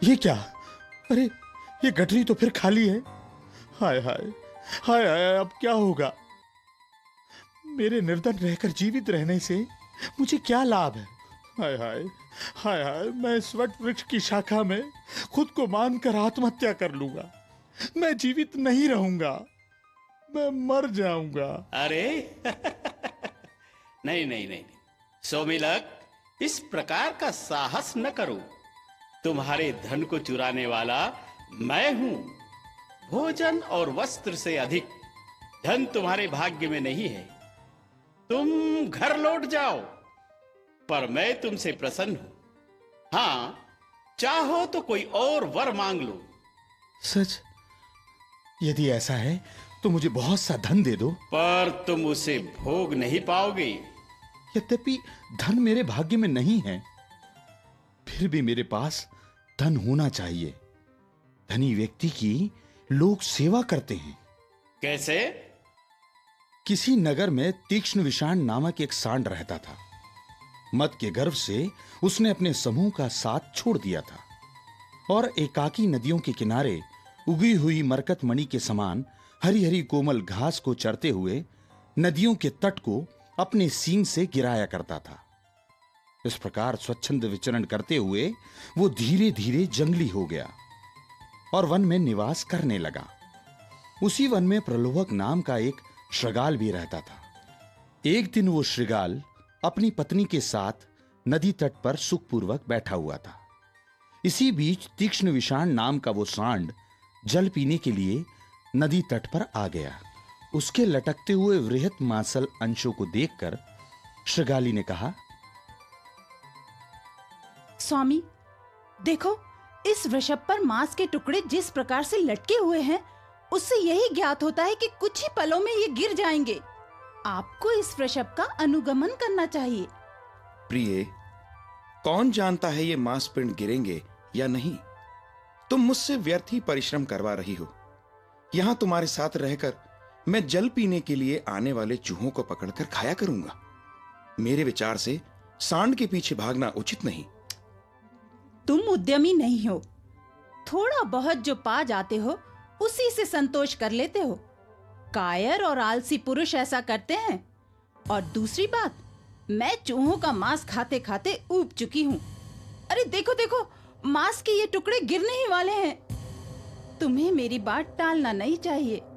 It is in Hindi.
ये क्या? अरे ये गठरी तो फिर खाली है। हाय हाय हाय हाय, अब क्या होगा? मेरे निर्धन रहकर जीवित रहने से मुझे क्या लाभ है? हाय हाय हाय हाय, मैं इस वट वृक्ष की शाखा में खुद को मानकर आत्महत्या कर लूंगा। मैं जीवित नहीं रहूंगा, मैं मर जाऊंगा। अरे नहीं नहीं नहीं, सोमिलक, इस प्रकार का साहस न करो। तुम्हारे धन को चुराने वाला मैं हूं। भोजन और वस्त्र से अधिक धन तुम्हारे भाग्य में नहीं है। तुम घर लौट जाओ, पर मैं तुमसे प्रसन्न हूं। हां, चाहो तो कोई और वर मांग लो। सच? यदि ऐसा है तो मुझे बहुत सा धन दे दो। पर तुम उसे भोग नहीं पाओगे। यद्यपि धन मेरे भाग्य में नहीं है, फिर भी मेरे पास धन होना चाहिए। धनी व्यक्ति की लोग सेवा करते हैं। कैसे? किसी नगर में तीक्ष्ण विषाण नामक एक सांड रहता था। मद के गर्व से उसने अपने समूह का साथ छोड़ दिया था और एकाकी नदियों के किनारे उगी हुई मरकत मणि के समान हरी हरी कोमल घास को चरते हुए नदियों के तट को अपने सींग से गिराया करता था। इस प्रकार स्वच्छंद विचरण करते हुए वो धीरे धीरे जंगली हो गया और वन में निवास करने लगा। उसी वन में प्रलोभक नाम का एक श्रृगाल भी रहता था। एक दिन वो श्रृगाल अपनी पत्नी के साथ नदी तट पर सुखपूर्वक बैठा हुआ था। इसी बीच तीक्ष्ण विषाण नाम का वो सांड जल पीने के लिए नदी तट पर आ गया। उसके लटकते हुए वृहत मांसल अंशों को देखकर श्रृगाली ने कहा, स्वामी, देखो, इस वृषभ पर मांस के टुकड़े जिस प्रकार से लटके हुए हैं, उससे यही ज्ञात होता है कि कुछ ही पलों में ये गिर जाएंगे। आपको इस वृषभ का अनुगमन करना चाहिए। प्रिय, कौन जानता है ये मांसपिंड गिरेंगे या नहीं। तुम मुझसे व्यर्थ ही परिश्रम करवा रही हो। यहां तुम्हारे साथ रहकर मैं जल पीने के लिए आने वाले चूहों को पकड़कर खाया करूंगा। मेरे विचार से सांड के पीछे भागना उचित नहीं। तुम उद्यमी नहीं हो। थोड़ा बहुत जो पा जाते हो उसी से संतोष कर लेते हो। कायर और आलसी पुरुष ऐसा करते हैं। और दूसरी बात, मैं चूहों का मांस खाते खाते ऊब चुकी हूँ। अरे देखो देखो, मांस के ये टुकड़े गिरने ही वाले हैं। तुम्हें मेरी बात टालना नहीं चाहिए।